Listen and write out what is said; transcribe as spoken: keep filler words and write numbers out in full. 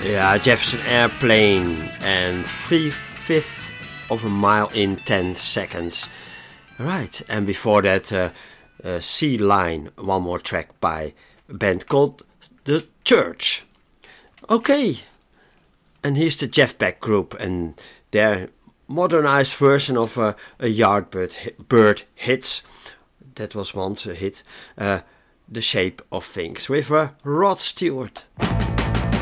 Yeah, Jefferson Airplane and three-fifths of a mile in ten seconds. Right, and before that, uh, uh, Sea Line, one more track by a band called The Church. Okay, and here's the Jeff Beck Group and their modernized version of uh, a Yardbird bird hits. That was once a hit. Uh, The Shape of Things with uh, Rod Stewart.